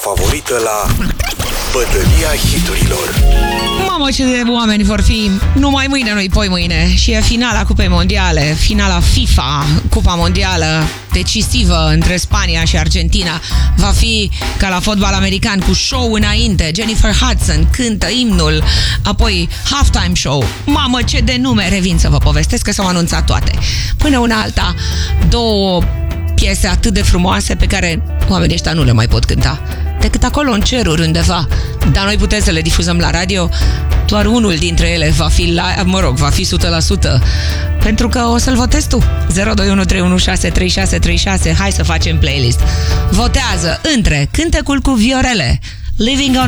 favorită la Bătălia Hiturilor. Mamă, ce de oameni vor fi numai mâine, nu-i poi mâine. Și e finala Cupei Mondiale, finala FIFA, Cupa Mondială decisivă între Spania și Argentina. Va fi ca la fotbal american, cu show înainte. Jennifer Hudson cântă imnul, apoi halftime show. Mamă, ce de nume! Revin să vă povestesc că s-au anunțat toate. Până una alta, două piese atât de frumoase pe care oamenii ăștia nu le mai pot cânta decât acolo în ceruri undeva. Dar noi putem să le difuzăm la radio. Doar unul dintre ele va fi va fi 100%. Pentru că o să-l votezi tu. 02131663636. Hai să facem playlist. Votează între cântecul cu Viorele, Living on